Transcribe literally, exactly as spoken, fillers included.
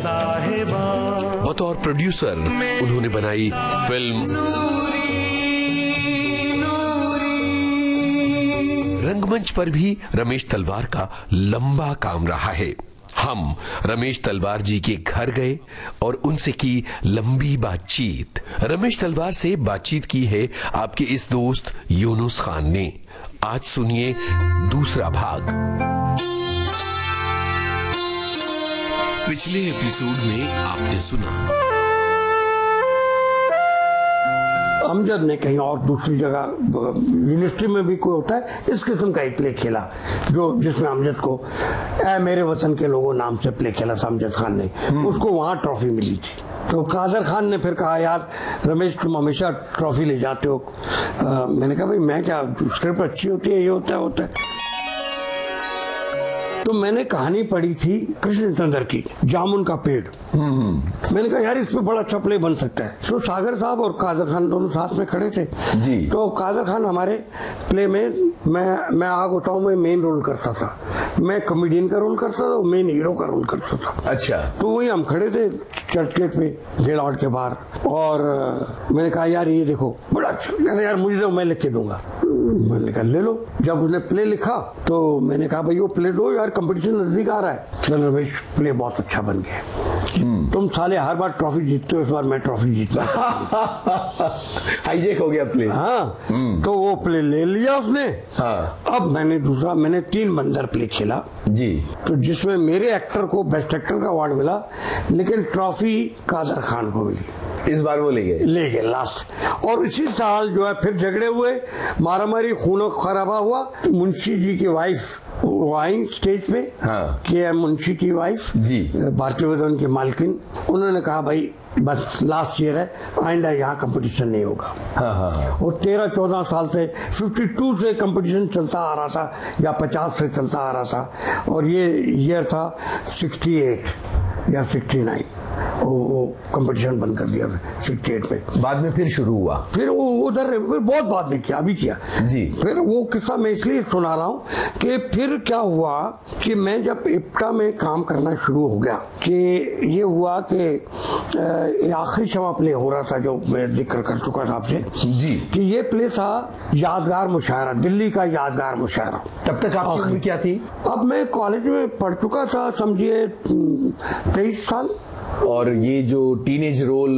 साहिबा। बतौर प्रोड्यूसर उन्होंने बनाई फिल्म रंगमंच पर भी रमेश तलवार का लंबा काम रहा है। हम रमेश तलवार जी के घर गए और उनसे की लंबी बातचीत। रमेश तलवार से बातचीत की है आपके इस दोस्त यूनुस खान ने। आज सुनिए दूसरा भाग। पिछले एपिसोड में आपने सुना अमजद ने कहीं और दूसरी जगह यूनिवर्सिटी में भी कोई होता है इस किस्म का एक प्ले खेला जो जिसमें अमजद को ए मेरे वतन के लोगों नाम से प्ले खेला था अमजद खान ने, उसको वहां ट्रॉफी मिली थी। तो कादर खान ने फिर कहा यार रमेश तुम हमेशा ट्रॉफी ले जाते हो। आ, मैंने कहा भाई मैं क्या, स्क्रिप्ट अच्छी होती है, ये होता है होता है तो मैंने कहानी पढ़ी थी कृष्णचंद्र की जामुन का पेड़। मैंने कहा यार इस पे बड़ा अच्छा प्ले बन सकता है। तो सागर साहब और कादर खान दोनों साथ में खड़े थे जी। तो कादर खान हमारे प्ले में मैं मैं आग होता हूँ मैं मेन रोल करता था, मैं कॉमेडियन का रोल करता था, मेन हीरो का रोल करता था। अच्छा। तो वही हम खड़े थे चर्च गेट पे गेलआउट के बाहर और मैंने कहा यार ये देखो बड़ा अच्छा, कहते यार मुझे दो मैं लिख के दूंगा। मैंने कहा ले लो। जब उसने प्ले लिखा तो मैंने कहा भाई वो प्ले दो यार, कंपटीशन नजदीक आ रहा है। चल रमेश प्ले बहुत अच्छा बन गया, तुम साले हर बार ट्रॉफी जीतते हो, इस बार मैं ट्रॉफी जीतना। हाईजेक हो गया प्ले। हाँ तो वो प्ले ले लिया उसने। हाँ। अब मैंने दूसरा मैंने तीन बंदर प्ले खेला जी, तो जिसमें मेरे एक्टर को बेस्ट एक्टर का अवार्ड मिला, लेकिन ट्रॉफी कादर खान को मिली। इस बार वो ले गए ले गए लास्ट। और इसी साल जो है फिर झगड़े हुए, मारामारी, खूनो खराबा हुआ। मुंशी जी की वाइफ वो आई स्टेज पे। हाँ। के एम मुंशी की वाइफ जी, भारतीय विधान की मालकिन, उन्होंने कहा भाई बस लास्ट ईयर है, आइंदा यहाँ कंपटीशन नहीं होगा। हाँ हाँ हाँ। और तेरह चौदह साल से बावन से कंपटीशन चलता आ रहा था या पचास से चलता आ रहा था, और ये ईयर था अड़सठ या उनहत्तर। वो कंपटीशन बंद कर दिया अड़सठ में। बाद में फिर शुरू हुआ, फिर वो उधर फिर बहुत बाद में किया, अभी किया जी। फिर वो किस्सा मैं इसलिए सुना रहा हूँ कि फिर क्या हुआ कि मैं जब इप्टा में काम करना शुरू हो गया कि ये हुआ कि आखिरी शमा प्ले हो रहा था जो मैं जिक्र कर चुका था आपसे जी, कि ये प्ले था यादगार मुशायरा, दिल्ली का यादगार मुशायरा। तब तक आपकी उम्र क्या थी? अब मैं कॉलेज में पढ़ चुका था, समझिए तेईस साल। और ये जो टीनेज रोल